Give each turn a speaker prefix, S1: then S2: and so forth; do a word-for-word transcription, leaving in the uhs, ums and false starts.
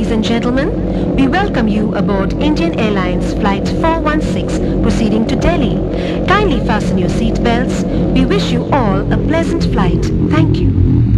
S1: Ladies and gentlemen, we welcome you aboard Indian Airlines Flight four one six proceeding to Delhi. Kindly fasten your seat belts. We wish you all a pleasant flight. Thank you.